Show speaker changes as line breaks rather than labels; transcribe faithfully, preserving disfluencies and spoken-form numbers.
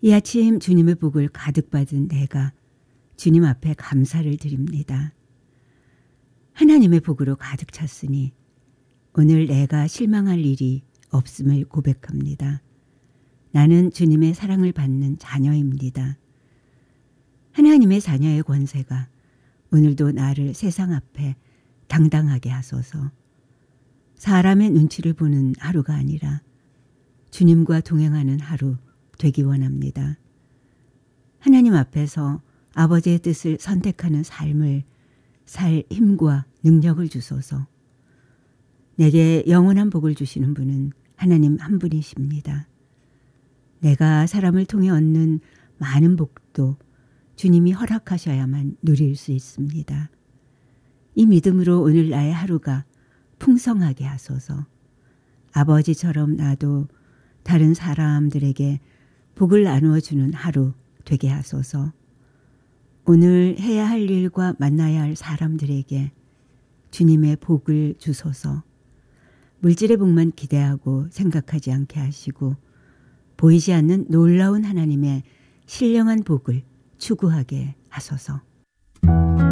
이 아침 주님의 복을 가득 받은 내가 주님 앞에 감사를 드립니다. 하나님의 복으로 가득 찼으니 오늘 내가 실망할 일이 없음을 고백합니다. 나는 주님의 사랑을 받는 자녀입니다. 하나님의 자녀의 권세가 오늘도 나를 세상 앞에 당당하게 하소서. 사람의 눈치를 보는 하루가 아니라 주님과 동행하는 하루 되기 원합니다. 하나님 앞에서 아버지의 뜻을 선택하는 삶을 살 힘과 능력을 주소서. 내게 영원한 복을 주시는 분은 하나님 한 분이십니다. 내가 사람을 통해 얻는 많은 복도 주님이 허락하셔야만 누릴 수 있습니다. 이 믿음으로 오늘 나의 하루가 풍성하게 하소서. 아버지처럼 나도 다른 사람들에게 복을 나누어 주는 하루 되게 하소서. 오늘 해야 할 일과 만나야 할 사람들에게 주님의 복을 주소서. 물질의 복만 기대하고 생각하지 않게 하시고 보이지 않는 놀라운 하나님의 신령한 복을 추구하게 하소서.